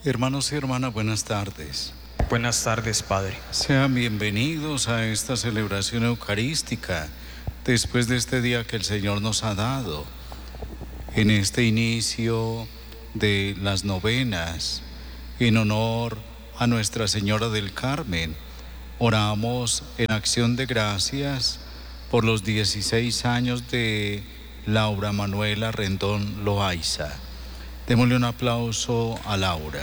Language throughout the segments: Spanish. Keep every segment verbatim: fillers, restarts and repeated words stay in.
Hermanos y hermanas, buenas tardes. Buenas tardes, Padre. Sean bienvenidos a esta celebración eucarística después de este día que el Señor nos ha dado, en este inicio de las novenas, en honor a Nuestra Señora del Carmen. Oramos en acción de gracias por los dieciséis años de Laura Manuela Rendón Loaiza. Démosle un aplauso a Laura.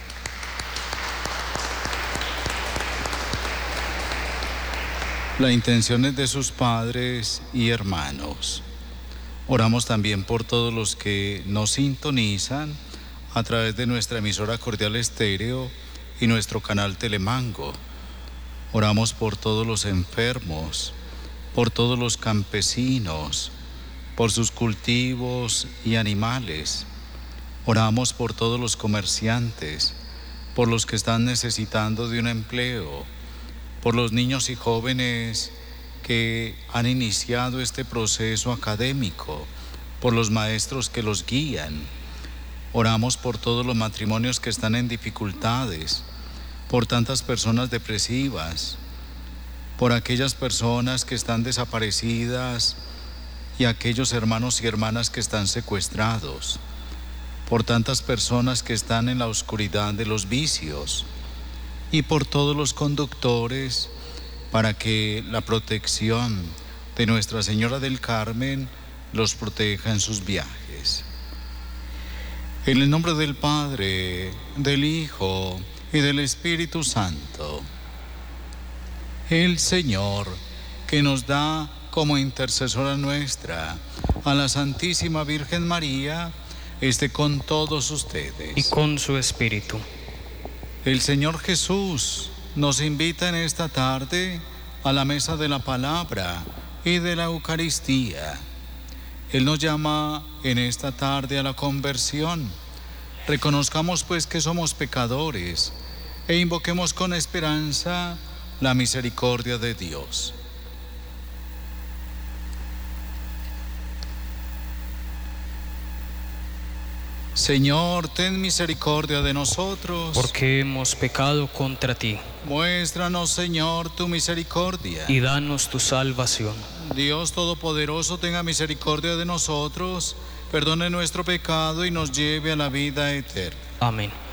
La intención es de sus padres y hermanos. Oramos también por todos los que nos sintonizan a través de nuestra emisora Cordial Estéreo y nuestro canal Telemango. Oramos por todos los enfermos, por todos los campesinos, por sus cultivos y animales. Oramos por todos los comerciantes, por los que están necesitando de un empleo, por los niños y jóvenes que han iniciado este proceso académico, por los maestros que los guían. Oramos por todos los matrimonios que están en dificultades, por tantas personas depresivas, por aquellas personas que están desaparecidas y aquellos hermanos y hermanas que están secuestrados, por tantas personas que están en la oscuridad de los vicios y por todos los conductores, para que la protección de Nuestra Señora del Carmen los proteja en sus viajes. En el nombre del Padre, del Hijo y del Espíritu Santo, el Señor, que nos da como intercesora nuestra a la Santísima Virgen María, esté con todos ustedes. Y con su espíritu. El Señor Jesús nos invita en esta tarde a la mesa de la palabra y de la Eucaristía. Él nos llama en esta tarde a la conversión. Reconozcamos pues que somos pecadores e invoquemos con esperanza la misericordia de Dios. Señor, ten misericordia de nosotros. Porque hemos pecado contra ti. Muéstranos, Señor, tu misericordia. Y danos tu salvación. Dios Todopoderoso, tenga misericordia de nosotros, perdone nuestro pecado y nos lleve a la vida eterna. Amén.